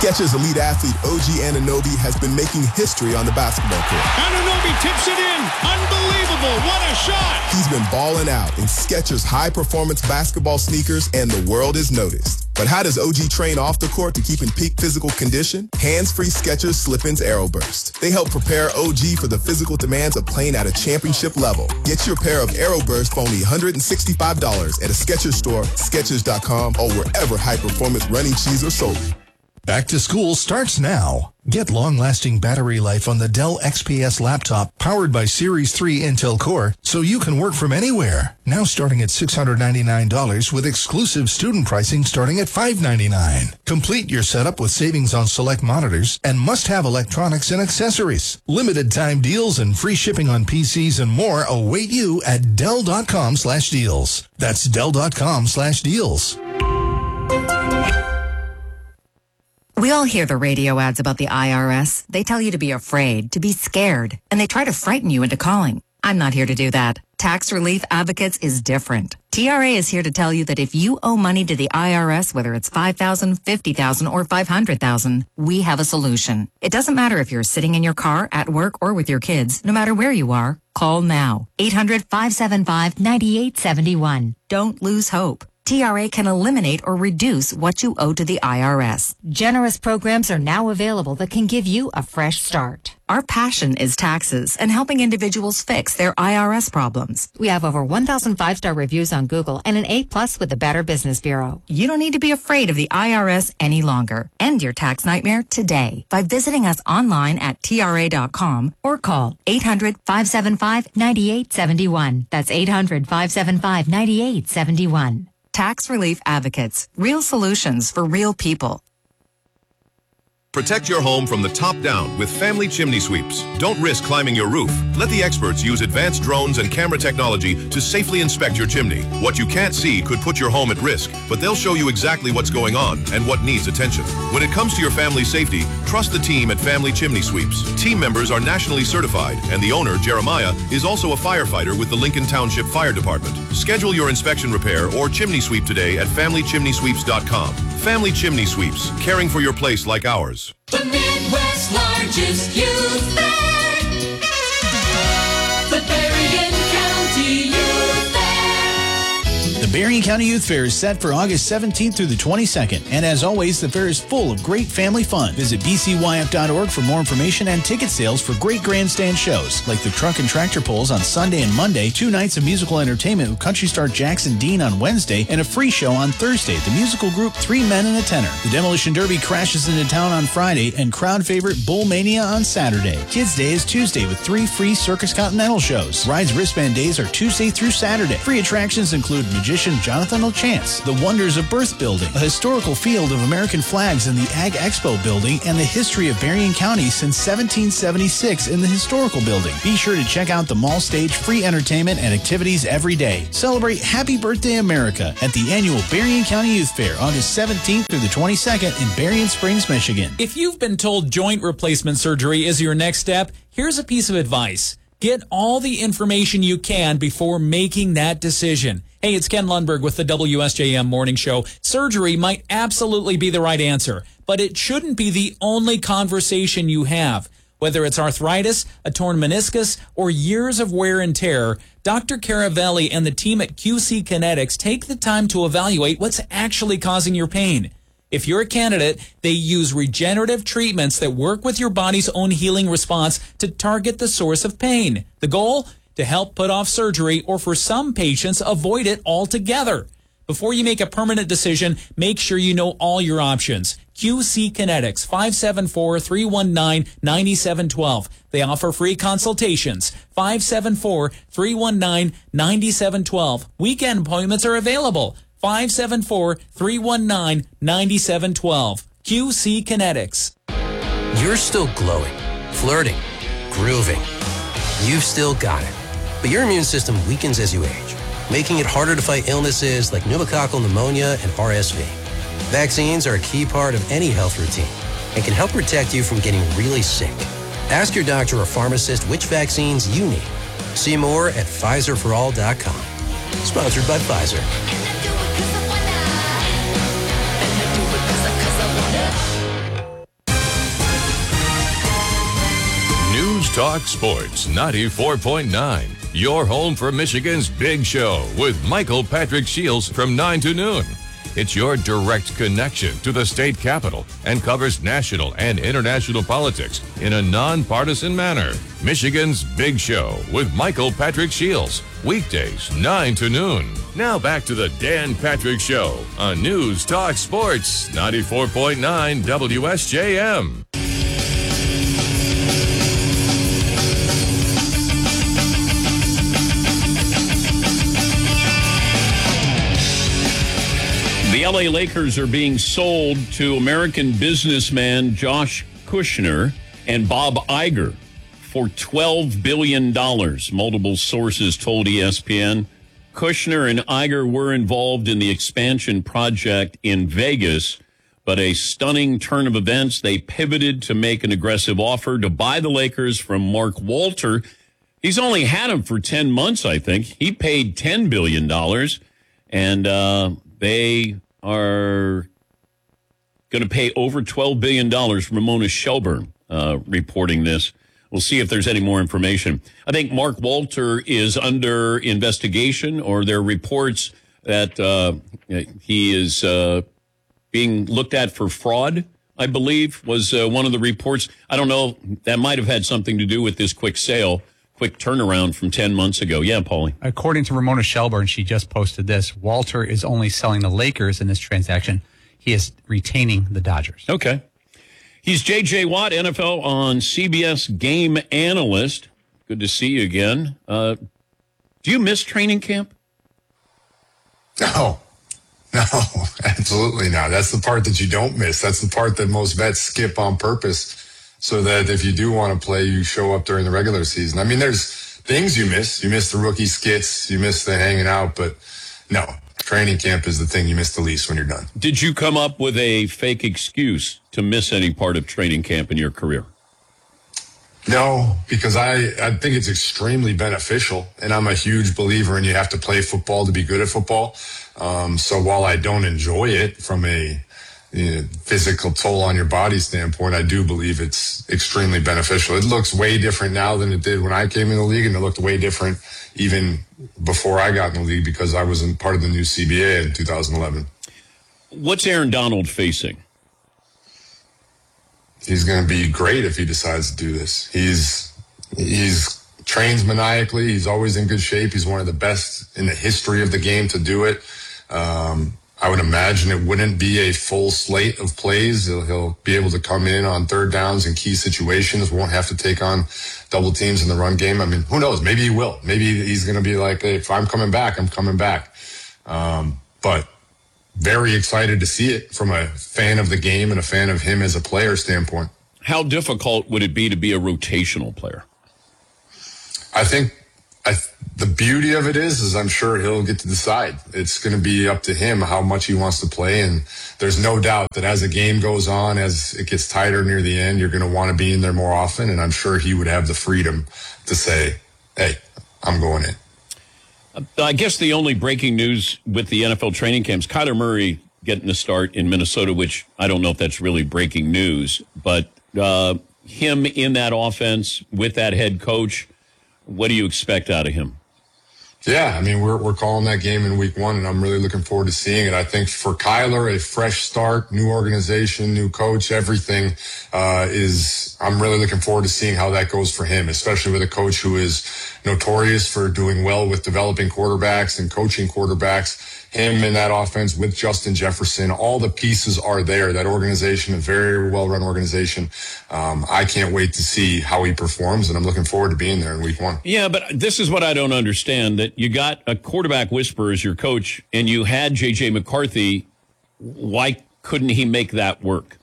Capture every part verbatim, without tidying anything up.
Skechers elite athlete O G Anunoby has been making history on the basketball court. Anunoby tips it in. Unbelievable. What a shot. He's been balling out in Skechers high-performance basketball sneakers, and the world is noticed. But how does O G train off the court to keep in peak physical condition? Hands-free Skechers Slip-ins Aeroburst. They help prepare O G for the physical demands of playing at a championship level. Get your pair of Aeroburst for only one hundred sixty-five dollars at a Skechers store, Skechers dot com, or wherever high-performance running shoes are sold. Back to school starts now. Get long-lasting battery life on the Dell X P S laptop powered by Series three Intel Core so you can work from anywhere. Now starting at six hundred ninety-nine dollars with exclusive student pricing starting at five hundred ninety-nine dollars. Complete your setup with savings on select monitors and must-have electronics and accessories. Limited time deals and free shipping on P Cs and more await you at Dell dot com slash deals. That's Dell dot com slash deals. We all hear the radio ads about the I R S. They tell you to be afraid, to be scared, and they try to frighten you into calling. I'm not here to do that. Tax Relief Advocates is different. T R A is here to tell you that if you owe money to the I R S, whether it's five thousand dollars, fifty thousand dollars, or five hundred thousand dollars, we have a solution. It doesn't matter if you're sitting in your car, at work, or with your kids. No matter where you are, call now. eight hundred, five seven five, nine eight seven one. Don't lose hope. T R A can eliminate or reduce what you owe to the I R S. Generous programs are now available that can give you a fresh start. Our passion is taxes and helping individuals fix their I R S problems. We have over one thousand five-star reviews on Google and an A plus with the Better Business Bureau. You don't need to be afraid of the I R S any longer. End your tax nightmare today by visiting us online at T R A dot com or call eight hundred, five seven five, nine eight seven one. That's eight hundred, five seven five, nine eight seven one. Tax Relief Advocates. Real solutions for real people. Protect your home from the top down with Family Chimney Sweeps. Don't risk climbing your roof. Let the experts use advanced drones and camera technology to safely inspect your chimney. What you can't see could put your home at risk, but they'll show you exactly what's going on and what needs attention. When it comes to your family's safety, trust the team at Family Chimney Sweeps. Team members are nationally certified, and the owner, Jeremiah, is also a firefighter with the Lincoln Township Fire Department. Schedule your inspection repair or chimney sweep today at family chimney sweeps dot com. Family Chimney Sweeps, caring for your place like ours. The Midwest's largest youth fair. The Berrien County Youth Fair. The Berrien County Youth Fair is set for August seventeenth through the twenty-second. And as always, the fair is full of great family fun. Visit b c y f dot org for more information and ticket sales for great grandstand shows, like the Truck and Tractor Pulls on Sunday and Monday, two nights of musical entertainment with country star Jackson Dean on Wednesday, and a free show on Thursday, the musical group Three Men and a Tenor. The Demolition Derby crashes into town on Friday, and crowd favorite Bull Mania on Saturday. Kids Day is Tuesday with three free Circus Continental shows. Rides Wristband Days are Tuesday through Saturday. Free attractions include magician Jonathan O'Chance, the Wonders of Birth Building, a historical field of American flags in the Ag Expo building, and the history of Berrien County since seventeen seventy-six in the historical building. Be sure to check out the mall stage, free entertainment, and activities every day. Celebrate Happy Birthday America at the annual Berrien County Youth Fair, August seventeenth through the twenty-second in Berrien Springs, Michigan. If you've been told joint replacement surgery is your next step, here's a piece of advice. Get all the information you can before making that decision. Hey, it's Ken Lundberg with the W S J M Morning Show. Surgery might absolutely be the right answer, but it shouldn't be the only conversation you have. Whether it's arthritis, a torn meniscus, or years of wear and tear, Doctor Caravelli and the team at Q C Kinetics take the time to evaluate what's actually causing your pain. If you're a candidate, they use regenerative treatments that work with your body's own healing response to target the source of pain. The goal? To help put off surgery, or for some patients, avoid it altogether. Before you make a permanent decision, make sure you know all your options. Q C Kinetics, five seven four, three one nine, nine seven one two. They offer free consultations, five seven four, three one nine, nine seven one two. Weekend appointments are available, five seven four, three one nine, nine seven one two. Q C Kinetics. You're still glowing, flirting, grooving. You've still got it. But your immune system weakens as you age, making it harder to fight illnesses like pneumococcal pneumonia and R S V. Vaccines are a key part of any health routine and can help protect you from getting really sick. Ask your doctor or pharmacist which vaccines you need. See more at Pfizer for all dot com. Sponsored by Pfizer. Talk Sports ninety-four point nine. Your home for Michigan's Big Show with Michael Patrick Shields from nine to noon. It's your direct connection to the state capitol and covers national and international politics in a nonpartisan manner. Michigan's Big Show with Michael Patrick Shields. Weekdays, nine to noon. Now back to the Dan Patrick Show on News Talk Sports ninety-four point nine W S J M. The L A Lakers are being sold to American businessman Josh Kushner and Bob Iger for twelve billion dollars. Multiple sources told E S P N. Kushner and Iger were involved in the expansion project in Vegas, but a stunning turn of events, they pivoted to make an aggressive offer to buy the Lakers from Mark Walter. He's only had him for ten months, I think. He paid ten billion dollars, and uh, they are going to pay over twelve billion dollars. Ramona Shelburne uh, reporting this. We'll see if there's any more information. I think Mark Walter is under investigation, or there are reports that uh, he is uh, being looked at for fraud, I believe, was uh, one of the reports. I don't know. That might have had something to do with this quick sale, quick turnaround from ten months ago. Yeah, Paulie. According to Ramona Shelburne, she just posted this. Walter is only selling the Lakers in this transaction. He is retaining the Dodgers. Okay. He's J J. Watt, N F L on C B S game analyst. Good to see you again. Uh, do you miss training camp? No, no, absolutely not. That's the part that you don't miss. That's the part that most vets skip on purpose so that if you do want to play, you show up during the regular season. I mean, there's things you miss. You miss the rookie skits. You miss the hanging out. But no, training camp is the thing you miss the least when you're done. Did you come up with a fake excuse to miss any part of training camp in your career? No, because I, I think it's extremely beneficial, and I'm a huge believer in you have to play football to be good at football. Um, so while I don't enjoy it from a you know, physical toll on your body standpoint, I do believe it's extremely beneficial. It looks way different now than it did when I came in the league, and it looked way different even before I got in the league because I wasn't part of the new C B A in two thousand eleven. What's Aaron Donald facing? He's going to be great if he decides to do this. He's he's trains maniacally. He's always in good shape. He's one of the best in the history of the game to do it. Um, I would imagine it wouldn't be a full slate of plays. He'll, he'll be able to come in on third downs in key situations. Won't have to take on double teams in the run game. I mean, who knows? Maybe he will. Maybe he's going to be like, hey, if I'm coming back, I'm coming back. Um, but very excited to see it from a fan of the game and a fan of him as a player standpoint. How difficult would it be to be a rotational player? I think I, the beauty of it is, is I'm sure he'll get to decide. It's going to be up to him how much he wants to play. And there's no doubt that as the game goes on, as it gets tighter near the end, you're going to want to be in there more often. And I'm sure he would have the freedom to say, hey, I'm going in. I guess the only breaking news with the N F L training camps, Kyler Murray getting a start in Minnesota, which I don't know if that's really breaking news, but uh, him in that offense with that head coach, what do you expect out of him? Yeah, I mean, we're we're calling that game in week one, and I'm really looking forward to seeing it. I think for Kyler, a fresh start, new organization, new coach, everything uh, is, I'm really looking forward to seeing how that goes for him, especially with a coach who is notorious for doing well with developing quarterbacks and coaching quarterbacks. Him in that offense with Justin Jefferson, all the pieces are there. That organization, a very well-run organization. Um, I can't wait to see how he performs, and I'm looking forward to being there in week one. Yeah, but this is what I don't understand, that you got a quarterback whisperer as your coach, and you had J J. McCarthy. Why couldn't he make that work?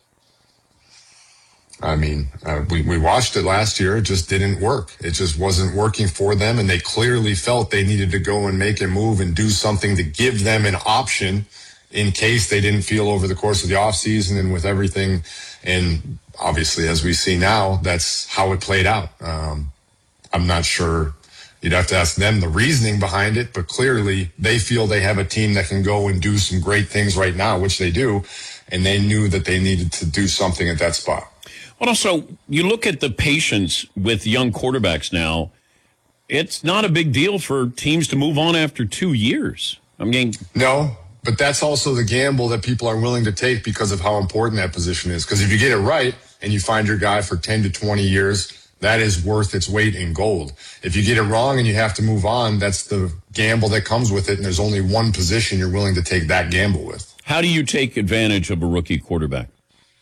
I mean, uh, we, we watched it last year. It just didn't work. It just wasn't working for them. And they clearly felt they needed to go and make a move and do something to give them an option in case they didn't feel over the course of the offseason and with everything. And obviously, as we see now, that's how it played out. Um, I'm not sure. You'd have to ask them the reasoning behind it, but clearly they feel they have a team that can go and do some great things right now, which they do. and they knew that they needed to do something at that spot. Well, also, you look at the patience with young quarterbacks now. It's not a big deal for teams to move on after two years. I mean, no, but that's also the gamble that people are willing to take because of how important that position is. Because if you get it right and you find your guy for ten to twenty years, that is worth its weight in gold. If you get it wrong and you have to move on, that's the gamble that comes with it. And there's only one position you're willing to take that gamble with. How do you take advantage of a rookie quarterback?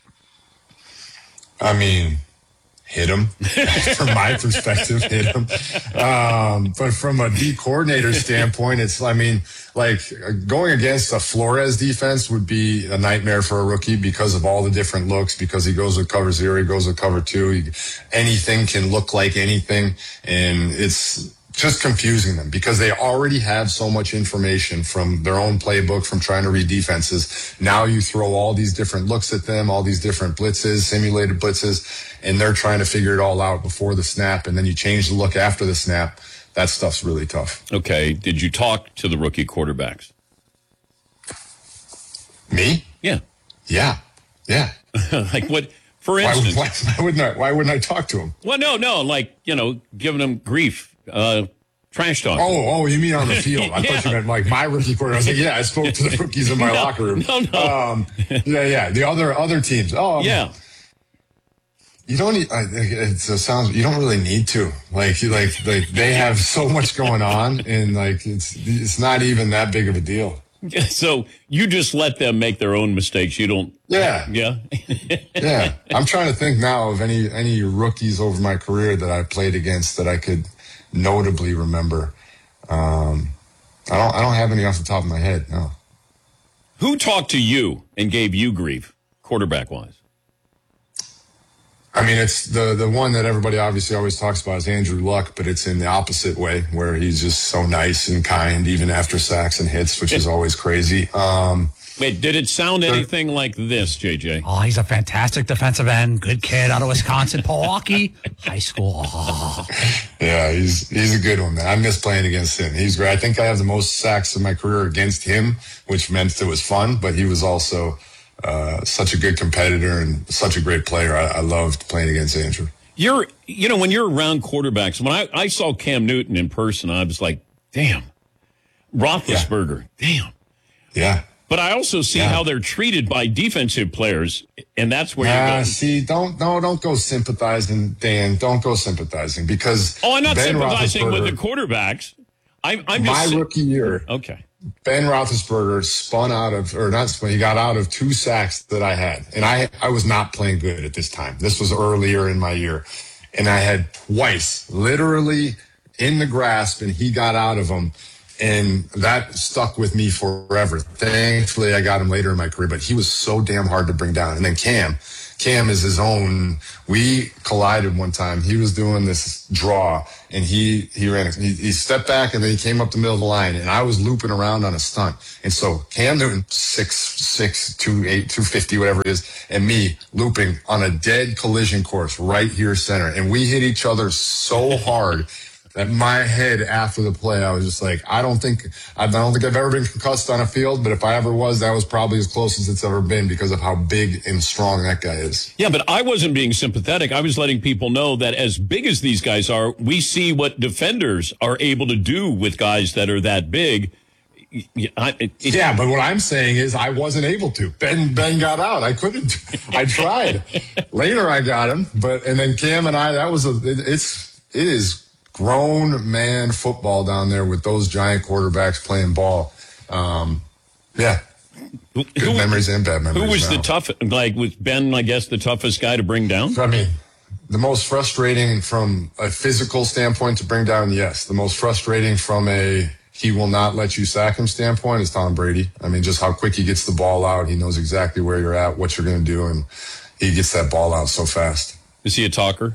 I mean, hit him. From my perspective, hit him. Um, but from a D coordinator standpoint, it's, I mean, like going against a Flores defense would be a nightmare for a rookie because of all the different looks, because he goes with cover zero, he goes with cover two. He, anything can look like anything. And it's just confusing them because they already have so much information from their own playbook, from trying to read defenses. Now you throw all these different looks at them, all these different blitzes, simulated blitzes, and they're trying to figure it all out before the snap. And then you change the look after the snap. That stuff's really tough. Okay. Did you talk to the rookie quarterbacks? Me? Yeah. Yeah. Yeah. Like what, for instance? Why, why, why wouldn't I, why wouldn't I talk to him? Well, no, no. Like, you know, giving them grief. Uh, trash talk. Oh, oh, you mean on the field? I yeah. thought you meant like my rookie quarterback. I was like, yeah, I spoke to the rookies in my no, locker room. No, no. Um, yeah, yeah. The other other teams. Oh, yeah. You don't need. It sounds. You don't really need to. Like, like, like they have so much going on, and like it's it's not even that big of a deal. So you just let them make their own mistakes. You don't. Yeah. Yeah. Yeah. I'm trying to think now of any any rookies over my career that I played against that I could notably remember. Um, I don't. I don't have any off the top of my head. No. Who talked to you and gave you grief, quarterback wise? I mean, it's the the one that everybody obviously always talks about is Andrew Luck, but it's in the opposite way, where he's just so nice and kind, even after sacks and hits, which is always crazy. Um, Wait, did it sound anything like this, J J? Oh, he's a fantastic defensive end, good kid out of Wisconsin, Milwaukee High School. Oh. Yeah, he's he's a good one, man. I miss playing against him. He's great. I think I have the most sacks in my career against him, which meant it was fun, but he was also uh, such a good competitor and such a great player. I, I loved playing against Andrew. You're, you know, when you're around quarterbacks, when I, I saw Cam Newton in person, I was like, damn. Roethlisberger, yeah. damn. Yeah. But I also see yeah. how they're treated by defensive players, and that's where nah, you go. See, don't no, don't go sympathizing, Dan. Don't go sympathizing because oh, I'm not Ben sympathizing with the quarterbacks. I'm, I'm my just, rookie year. Okay, Ben Roethlisberger spun out of, or not spun. He got out of two sacks that I had, and I I was not playing good at this time. This was earlier in my year, and I had twice, literally in the grasp, and he got out of them. And that stuck with me forever. Thankfully, I got him later in my career, but he was so damn hard to bring down. And then Cam, Cam is his own. We collided one time. He was doing this draw, and he he ran. He, he stepped back, and then he came up the middle of the line, and I was looping around on a stunt. And so Cam Newton, six six, two eight, two fifty, whatever it is, and me looping on a dead collision course right here center, and we hit each other so hard. At my head after the play, I was just like, I don't think, I don't think I've ever been concussed on a field, but if I ever was, that was probably as close as it's ever been because of how big and strong that guy is. Yeah, but I wasn't being sympathetic. I was letting people know that as big as these guys are, we see what defenders are able to do with guys that are that big. I, it, it, yeah, but what I'm saying is I wasn't able to. Ben Ben got out. I couldn't. I tried. Later I got him, but, and then Cam and I, that was a, it, it's, it is grown man football down there with those giant quarterbacks playing ball. Um, yeah. Good who, memories and bad memories. Who was now. the toughest? Like, was Ben, I guess, the toughest guy to bring down? I mean, the most frustrating from a physical standpoint to bring down, yes. The most frustrating from a he will not let you sack him standpoint is Tom Brady. I mean, just how quick he gets the ball out. He knows exactly where you're at, what you're going to do, and he gets that ball out so fast. Is he a talker?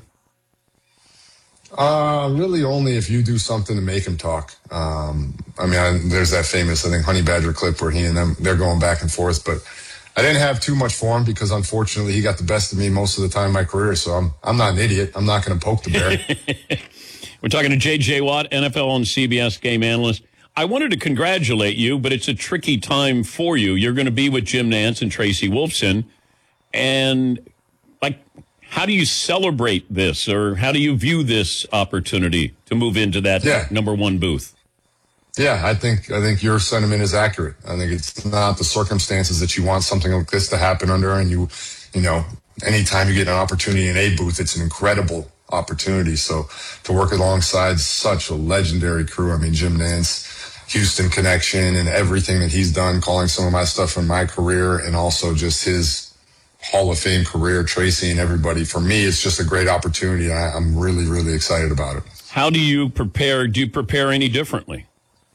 Uh, really only if you do something to make him talk. Um, I mean, I, there's that famous, I think, Honey Badger clip where he and them, they're going back and forth, but I didn't have too much for him because unfortunately he got the best of me most of the time in my career. So I'm, I'm not an idiot. I'm not going to poke the bear. We're talking to J J Watt, N F L on C B S game analyst. I wanted to congratulate you, but it's a tricky time for you. You're going to be with Jim Nantz and Tracy Wolfson. And, like, how do you celebrate this, or how do you view this opportunity to move into that yeah. number one booth? Yeah, I think I think your sentiment is accurate. I think it's not the circumstances that you want something like this to happen under, and you, you know, anytime you get an opportunity in a booth, it's an incredible opportunity. So to work alongside such a legendary crew, I mean, Jim Nantz, Houston connection, and everything that he's done, calling some of my stuff from my career, and also just his Hall of Fame career, Tracy and everybody. For me, it's just a great opportunity. And I, I'm really, really excited about it. How do you prepare? Do you prepare any differently?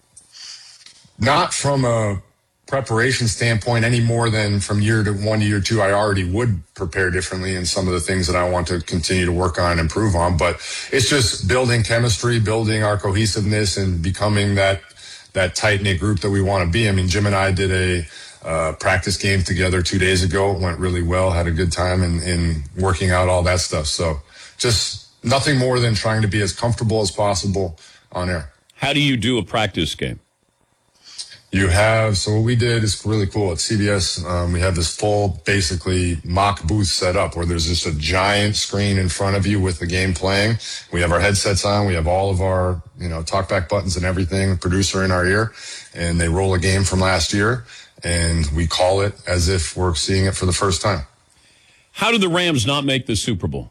Not from a preparation standpoint any more than from year to one to year two. I already would prepare differently in some of the things that I want to continue to work on and improve on. But it's just building chemistry, building our cohesiveness, and becoming that that tight-knit group that we want to be. I mean, Jim and I did a uh, practice game together two days ago. It went really well, had a good time in, in working out all that stuff. So just nothing more than trying to be as comfortable as possible on air. How do you do a practice game? You have, so what we did is really cool. At C B S, um, we have this full, basically, mock booth set up where there's just a giant screen in front of you with the game playing. We have our headsets on. We have all of our, you know, talkback buttons and everything, producer in our ear, and they roll a game from last year, and we call it as if we're seeing it for the first time. How did the Rams not make the Super Bowl?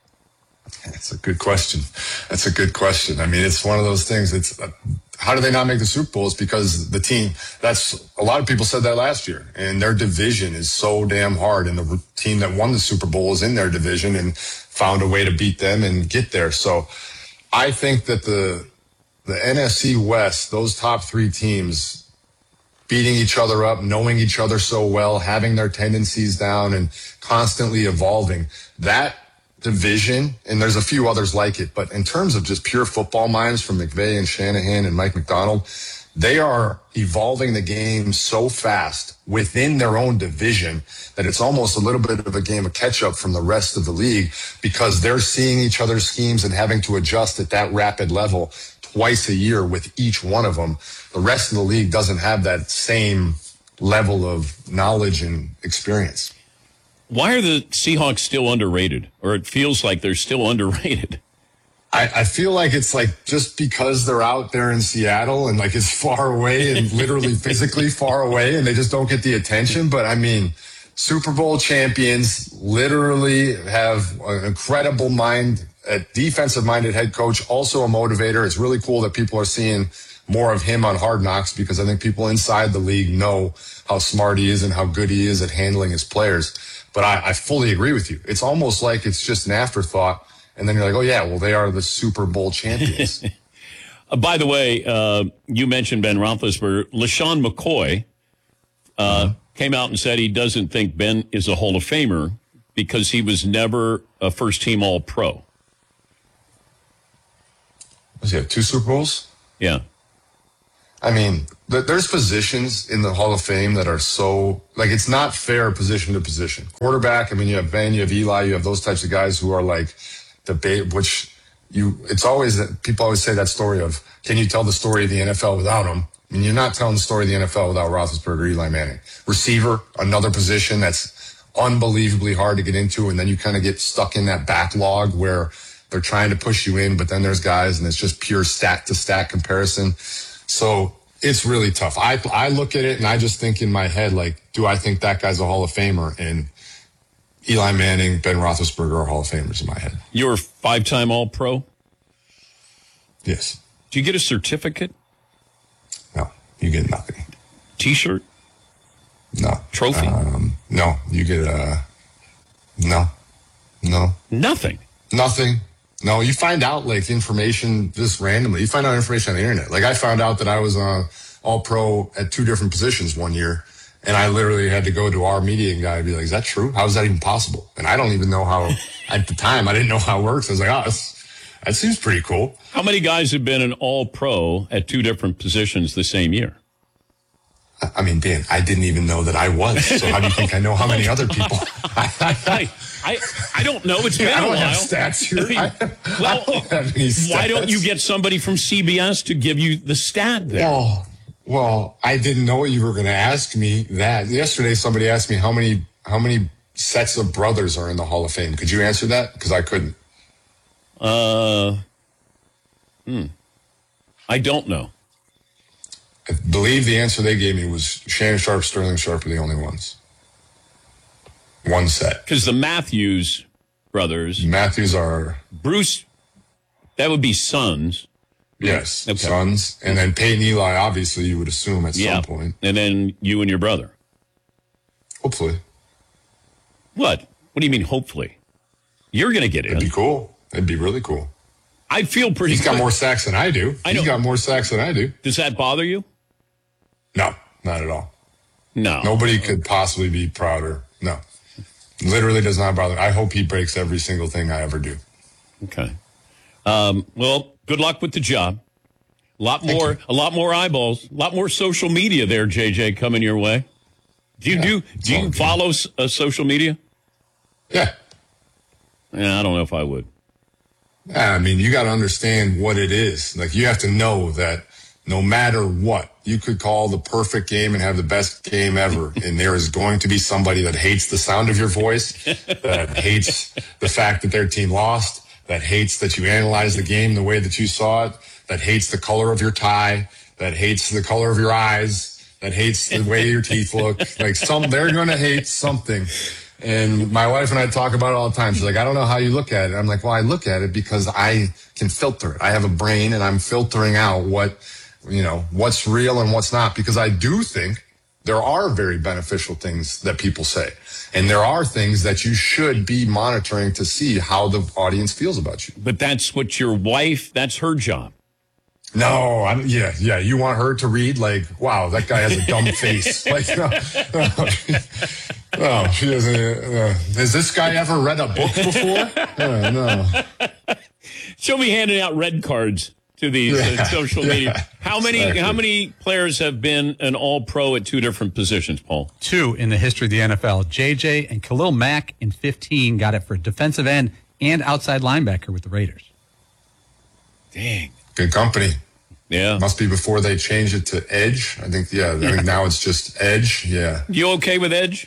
That's a good question. That's a good question. I mean, it's one of those things. It's uh, how do they not make the Super Bowl? It's because the team, that's a lot of people said that last year, and their division is so damn hard. And the team that won the Super Bowl is in their division and found a way to beat them and get there. So I think that the, the N F C West, those top three teams beating each other up, knowing each other so well, having their tendencies down and constantly evolving, that division, and there's a few others like it, but in terms of just pure football minds from McVay and Shanahan and Mike McDonald, they are evolving the game so fast within their own division that it's almost a little bit of a game of catch-up from the rest of the league, because they're seeing each other's schemes and having to adjust at that rapid level twice a year with each one of them. The rest of the league doesn't have that same level of knowledge and experience. Why are the Seahawks still underrated? Or it feels like they're still underrated. I, I feel like it's like just because they're out there in Seattle and like it's far away and literally physically far away and they just don't get the attention. But I mean, Super Bowl champions literally have an incredible mind, a defensive minded head coach, also a motivator. It's really cool that people are seeing more of him on Hard Knocks, because I think people inside the league know how smart he is and how good he is at handling his players. But I, I fully agree with you. It's almost like it's just an afterthought. And then you're like, oh, yeah, well, they are the Super Bowl champions. uh, by the way, uh, you mentioned Ben Roethlisberger. LaShawn McCoy uh, mm-hmm. came out and said he doesn't think Ben is a Hall of Famer because he was never a first-team All-Pro. Does he have two Super Bowls? Yeah. I mean, th- there's positions in the Hall of Fame that are so, like, it's not fair position to position. Quarterback, I mean, you have Ben, you have Eli, you have those types of guys who are like debate, which you, it's always that people always say that story of, can you tell the story of the N F L without him? I mean, you're not telling the story of the N F L without Roethlisberger or Eli Manning. Receiver, another position that's unbelievably hard to get into, and then you kind of get stuck in that backlog where they're trying to push you in, but then there's guys and it's just pure stat to stat comparison. So it's really tough. I I look at it and I just think in my head, like, do I think that guy's a Hall of Famer? And Eli Manning, Ben Roethlisberger are Hall of Famers in my head. You're a five-time All-Pro? Yes. Do you get a certificate? No, you get nothing. T-shirt? No. Trophy? Um, no, you get a, no, no. Nothing? Nothing. No, you find out like information just randomly. You find out information on the internet. Like I found out that I was uh, all pro at two different positions one year, and I literally had to go to our media guy and be like, "Is that true? How is that even possible?" And I don't even know how. At the time, I didn't know how it works. I was like, "Oh, that's, that seems pretty cool." How many guys have been an all pro at two different positions the same year? I mean, Dan, I didn't even know that I was. So how do you think I know how many other people? I, I, I, I don't know. It's been I a don't while. have stats here. I mean, I, well, I don't have any stats. why don't you get somebody from C B S to give you the stat there? Well, well, I didn't know you were going to ask me that. Yesterday, somebody asked me how many how many sets of brothers are in the Hall of Fame. Could you answer that? Because I couldn't. Uh, hmm. I don't know. I believe the answer they gave me was Shannon Sharp, Sterling Sharp are the only ones. One set. Because the Matthews brothers. Matthews are. Bruce, that would be sons. Yes, okay. Sons. And then Peyton Eli, obviously, you would assume at yeah. some point. And then you and your brother. Hopefully. What? What do you mean, hopefully? You're going to get in. It'd be cool. It'd be really cool. I feel pretty He's good. got more sacks than I do. I know. He's got more sacks than I do. Does that bother you? No, not at all. No. Nobody could possibly be prouder. No. Literally does not bother. I hope he breaks every single thing I ever do. Okay. Um, well, good luck with the job. A lot Thank more, you. a lot more eyeballs, a lot more social media there, J J, coming your way. Do you yeah, do? Do you follow uh, social media? Yeah. Yeah, I don't know if I would. I mean, you got to understand what it is. Like, you have to know that no matter what, you could call the perfect game and have the best game ever, and there is going to be somebody that hates the sound of your voice, that hates the fact that their team lost, that hates that you analyzed the game the way that you saw it, that hates the color of your tie, that hates the color of your eyes, that hates the way your teeth look. Like, some, they're going to hate something. And my wife and I talk about it all the time. She's like, I don't know how you look at it. I'm like, well, I look at it because I can filter it. I have a brain and I'm filtering out what, you know, what's real and what's not, because I do think there are very beneficial things that people say. And there are things that you should be monitoring to see how the audience feels about you. But that's what your wife, that's her job. No, I'm, yeah, yeah. You want her to read like, wow, that guy has a dumb face. Like, no, no, she doesn't. Uh, has this guy ever read a book before? Uh, no. She'll be handing out red cards to these yeah, uh, social media. Yeah, how many? Exactly. How many players have been an All-Pro at two different positions, Paul? Two in the history of the N F L. J J and Khalil Mack in fifteen got it for defensive end and outside linebacker with the Raiders. Dang. Good company. Yeah. Must be before they changed it to edge. I think, yeah, I think now it's just edge. Yeah. You okay with edge?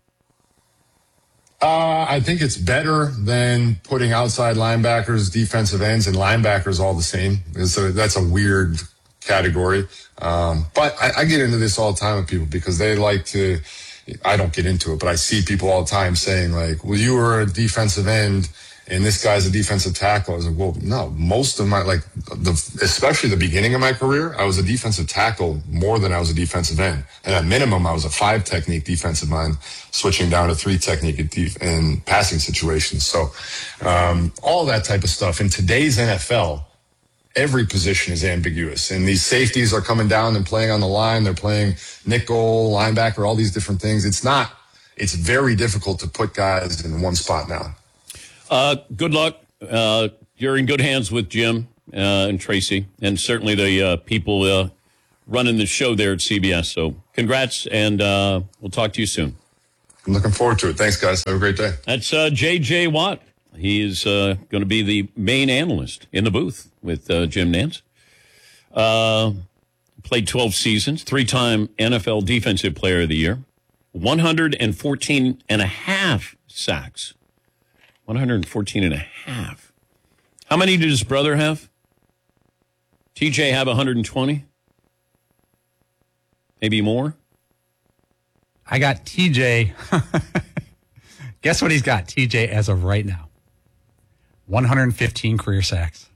Uh, I think it's better than putting outside linebackers, defensive ends, and linebackers all the same. So that's a weird category. Um, but I, I get into this all the time with people because they like to, I don't get into it, but I see people all the time saying like, well, you were a defensive end and this guy's a defensive tackle. I was like, well, no, most of my, like, the, especially the beginning of my career, I was a defensive tackle more than I was a defensive end. And at minimum, I was a five technique defensive end, switching down to three technique in, def- in passing situations. So, um, all that type of stuff. In today's N F L, every position is ambiguous. And these safeties are coming down and playing on the line. They're playing nickel, linebacker, all these different things. It's not, it's very difficult to put guys in one spot now. Uh, good luck. Uh, you're in good hands with Jim uh, and Tracy, and certainly the uh, people uh, running the show there at C B S. So congrats, and uh, we'll talk to you soon. I'm looking forward to it. Thanks, guys. Have a great day. That's uh, J J Watt. He is uh, going to be the main analyst in the booth with uh, Jim Nantz. Uh, played twelve seasons, three-time N F L Defensive Player of the Year, one hundred fourteen and a half sacks. one hundred fourteen and a half. How many did his brother have? T J have one hundred twenty? Maybe more? I got T J. Guess what he's got, T J, as of right now? one hundred fifteen career sacks.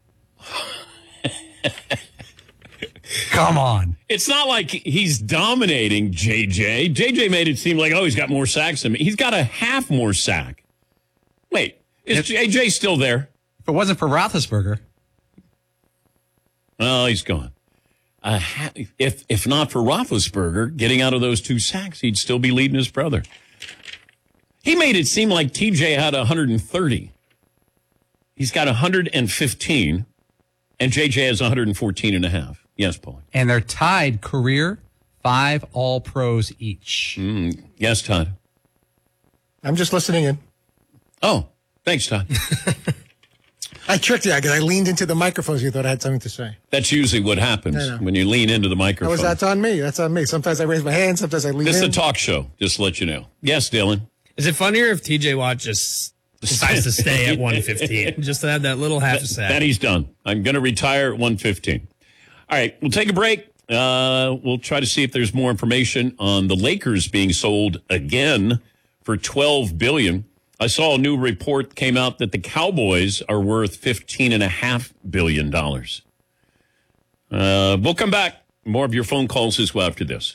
Come on. It's not like he's dominating J J. J J made it seem like, oh, he's got more sacks than me. He's got a half more sack. Wait. Is if, J J still there? If it wasn't for Roethlisberger. Oh, he's gone. Uh, if if not for Roethlisberger getting out of those two sacks, he'd still be leading his brother. He made it seem like T J had one hundred thirty. He's got one hundred fifteen, and J J has one hundred fourteen and a half. Yes, Paul. And they're tied career, five All-Pros each. Mm, yes, Todd. I'm just listening in. Oh, thanks, Todd. I tricked you because I leaned into the microphone so you thought I had something to say. That's usually what happens when you lean into the microphone. That was, that's on me. That's on me. Sometimes I raise my hand. Sometimes I lean This in. is a talk show, just to let you know. Yes, Dylan. Is it funnier if T J Watt just decides to stay at one fifteen? Just to have that little half a sack. That he's done. I'm going to retire at one fifteen. All right, we'll take a break. Uh, we'll try to see if there's more information on the Lakers being sold again for twelve billion dollars. I saw a new report came out that the Cowboys are worth fifteen point five billion dollars. Uh, we'll come back. More of your phone calls as well after this.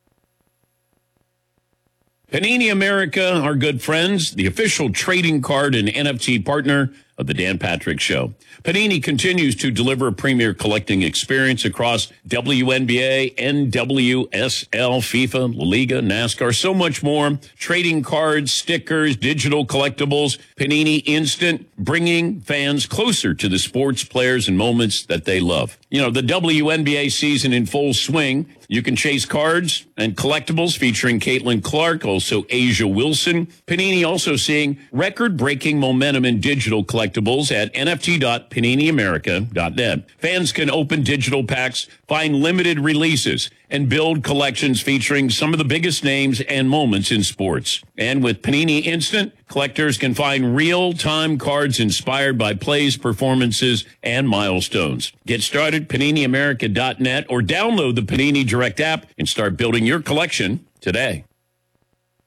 Panini America, our good friends, the official trading card and N F T partner of the Dan Patrick Show. Panini continues to deliver a premier collecting experience across W N B A, N W S L, FIFA, La Liga, NASCAR, so much more. Trading cards, stickers, digital collectibles, Panini Instant, bringing fans closer to the sports players and moments that they love. You know, the W N B A season in full swing. You can chase cards and collectibles featuring Caitlin Clark, also Asia Wilson. Panini also seeing record-breaking momentum in digital collectibles at N F T dot panini america dot net. Fans can open digital packs, find limited releases, and build collections featuring some of the biggest names and moments in sports. And with Panini Instant, collectors can find real-time cards inspired by plays, performances, and milestones. Get started, panini america dot net, or download the Panini Direct app and start building your collection today.